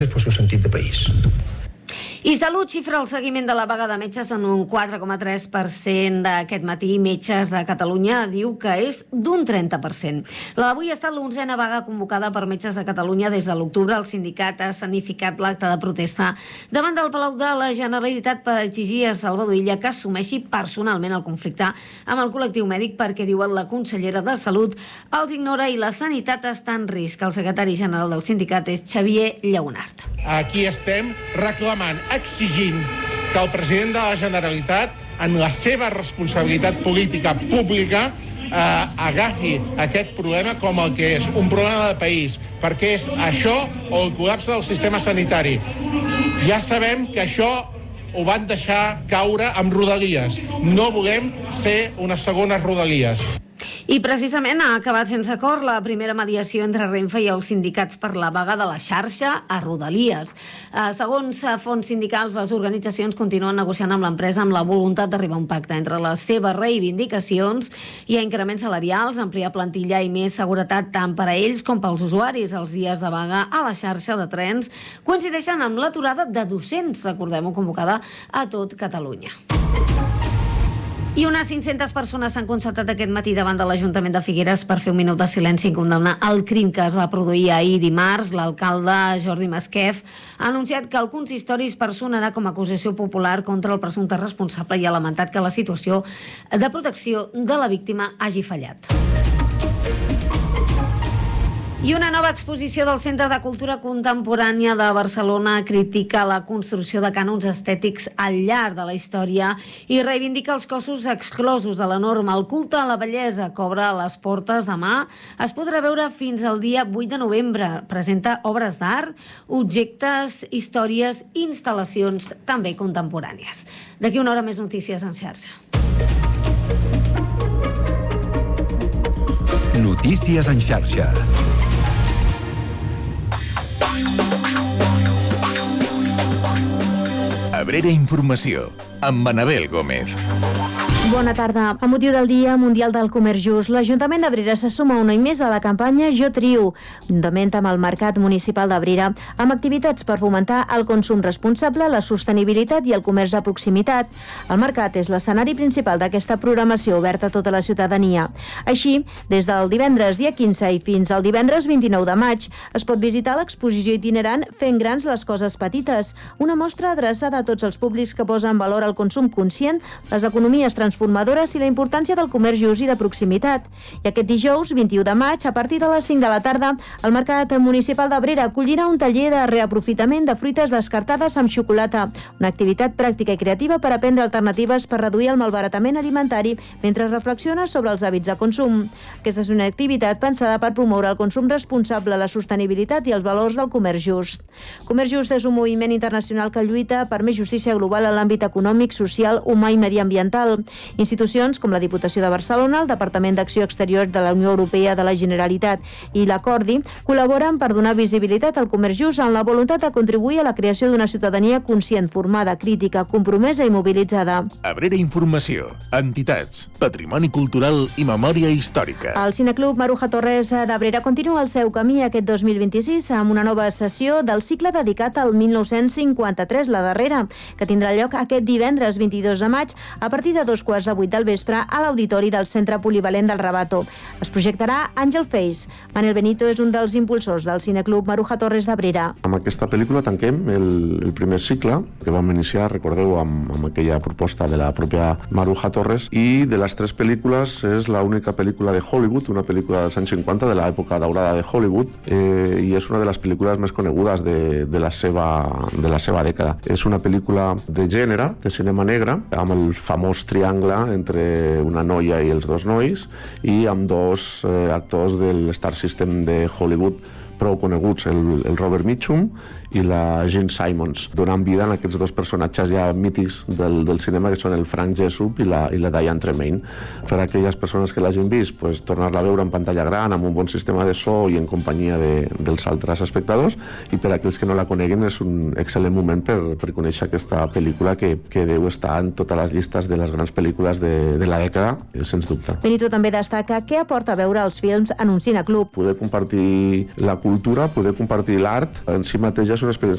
pel seu sentit de país. I Salut xifra el seguiment de la vaga de metges en un 4,3% d'aquest matí. Metges de Catalunya diu que és d'un 30%. La d'avui ha estat l'11a vaga convocada per Metges de Catalunya des de l'octubre. El sindicat ha escenificat l'acte de protesta davant del Palau de la Generalitat per exigir a Salvador Illa que assumeixi personalment el conflicte amb el col·lectiu mèdic perquè, diuen la consellera de Salut, els ignora i la sanitat està en risc. El secretari general del sindicat és Xavier Lleonart. Aquí estem reclamant, exigint que el president de la Generalitat, en la seva responsabilitat política pública, agafi aquest problema com el que és, un problema de país, perquè és això o el col·lapse del sistema sanitari. Ja sabem que això ho van deixar caure amb Rodalies. No volem ser unes segones Rodalies. I precisament ha acabat sense acord la primera mediació entre Renfe i els sindicats per la vaga de la xarxa a Rodalies. Segons fons sindicals, les organitzacions continuen negociant amb l'empresa amb la voluntat d'arribar a un pacte entre les seves reivindicacions i a increments salarials, ampliar plantilla i més seguretat tant per a ells com pels usuaris. Els dies de vaga a la xarxa de trens coincideixen amb l'aturada de docents, recordem-ho, convocada a tot Catalunya. I unes 500 persones s'han concertat aquest matí davant de l'Ajuntament de Figueres per fer un minut de silenci i condemnar el crim que es va produir ahir dimarts. L'alcalde Jordi Masquef ha anunciat que el consistori es personarà com a acusació popular contra el presumpte responsable i ha lamentat que la situació de protecció de la víctima hagi fallat. I una nova exposició del Centre de Cultura Contemporània de Barcelona critica la construcció de cànons estètics al llarg de la història i reivindica els cossos exclosos de la norma. El culte a la bellesa que obre les portes demà es podrà veure fins al dia 8 de novembre. Presenta obres d'art, objectes, històries i instal·lacions també contemporànies. D'aquí una hora més notícies en xarxa. Notícies en xarxa. Abrera Informació, amb Anabel Gómez. Bona tarda. A motiu del Dia Mundial del Comerç Just, l'Ajuntament d'Abrera se suma un any més a la campanya Jo Trio, juntament amb el Mercat Municipal d'Abrera, amb activitats per fomentar el consum responsable, la sostenibilitat i el comerç de proximitat. El mercat és l'escenari principal d'aquesta programació oberta a tota la ciutadania. Així, des del divendres dia 15 i fins al divendres 29 de maig, es pot visitar l'exposició itinerant Fent grans les coses petites, una mostra adreçada a tots els públics que posa en valor el consum conscient, les economies transformadores i la importància del comerç just i de proximitat. I aquest dijous, 21 de maig, a partir de les 5 de la tarda, el Mercat Municipal d'Abrera acollirà un taller de reaprofitament de fruites descartades amb xocolata, una activitat pràctica i creativa per aprendre alternatives per reduir el malbaratament alimentari mentre reflexiona sobre els hàbits de consum. Aquesta és una activitat pensada per promoure el consum responsable, la sostenibilitat i els valors del comerç just. Comerç just és un moviment internacional que lluita per més justícia global en l'àmbit econòmic, social, humà i mediambiental. Institucions com la Diputació de Barcelona, el Departament d'Acció Exterior de la Unió Europea de la Generalitat i l'Acordi col·laboren per donar visibilitat al comerç just amb la voluntat de contribuir a la creació d'una ciutadania conscient, formada, crítica, compromesa i mobilitzada. Abrera Informació, entitats, patrimoni cultural i memòria històrica. El Cineclub Maruja Torres d'Abrera continua el seu camí aquest 2026 amb una nova sessió del cicle dedicat al 1953, la darrera, que tindrà lloc aquest divendres 22 de maig a partir de 2:15 del vespre a l'auditori del Centre Polivalent del Rabato. Es projectarà Angel Face. Manel Benito és un dels impulsors del Cineclub Maruja Torres d'Abrera. Amb aquesta pel·lícula tanquem el primer cicle que vam iniciar, recordeu, amb aquella proposta de la pròpia Maruja Torres, i de les tres pel·lícules és l'única pel·lícula de Hollywood, una pel·lícula dels anys 50 de l'època daurada de Hollywood, i és una de les pel·lícules més conegudes de la seva dècada. És una pel·lícula de gènere, de cinema negre, amb el famós triangle entre una noia i els dos nois i amb dos actors del Star System de Hollywood prou coneguts, el Robert Mitchum i la Jean Simmons, donant vida a aquests dos personatges ja mítics del cinema, que són el Frank Jessup i la Diane Tremaine. Per a aquelles persones que l'hagin vist, tornar-la a veure en pantalla gran, amb un bon sistema de so i en companyia dels altres espectadors, i per a aquells que no la coneguin és un excel·lent moment per conèixer aquesta pel·lícula que deu estar en totes les llistes de les grans pel·lícules de la dècada, sens dubte. Benito també destaca què aporta veure els films en un cineclub. Poder compartir la cultura cultura, poder compartir l'art en si mateix és una experiència